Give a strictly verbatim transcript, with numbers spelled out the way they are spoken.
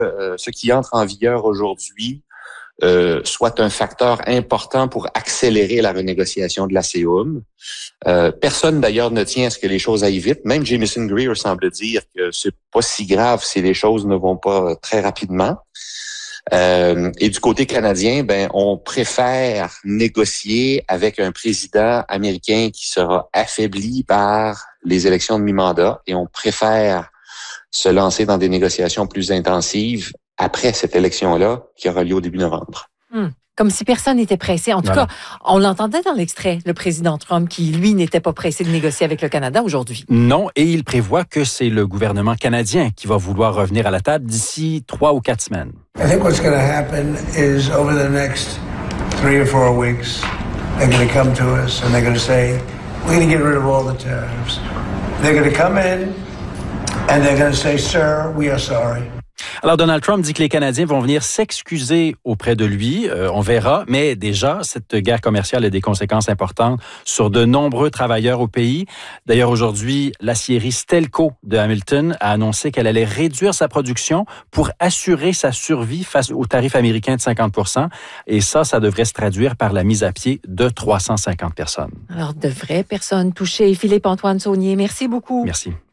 euh, ce qui entre en vigueur aujourd'hui euh, soit un facteur important pour accélérer la renégociation de l'ASEUM. Euh, personne d'ailleurs ne tient à ce que les choses aillent vite. Même Jamieson Greer semble dire que c'est pas si grave si les choses ne vont pas très rapidement. Euh, et du côté canadien, ben on préfère négocier avec un président américain qui sera affaibli par les élections de mi-mandat, et on préfère se lancer dans des négociations plus intensives après cette élection-là qui aura lieu au début novembre. Hmm. Comme si personne n'était pressé. En tout Voilà. cas, on l'entendait dans l'extrait, le président Trump, qui, lui, n'était pas pressé de négocier avec le Canada aujourd'hui. Non, et il prévoit que c'est le gouvernement canadien qui va vouloir revenir à la table d'ici trois ou quatre semaines. I think what's going to happen is over the next three or four weeks, they're going to come to us and they're going to say, we're going to get rid of all the tariffs. They're going to come in and they're going to say, sir, we are sorry. Alors, Donald Trump dit que les Canadiens vont venir s'excuser auprès de lui. Euh, on verra. Mais déjà, cette guerre commerciale a des conséquences importantes sur de nombreux travailleurs au pays. D'ailleurs, aujourd'hui, l'acierie Stelco de Hamilton a annoncé qu'elle allait réduire sa production pour assurer sa survie face au tarif américain de cinquante pour cent. Et ça, ça devrait se traduire par la mise à pied de trois cent cinquante personnes. Alors, de vraies personnes touchées. Philippe-Antoine Saunier, merci beaucoup. Merci.